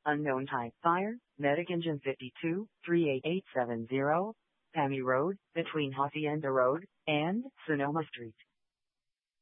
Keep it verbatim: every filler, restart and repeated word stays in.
Unknown type fire, Medic Engine fifty-two, three eight eight seven zero, Pammy Road, between Hacienda Road and Sonoma Street.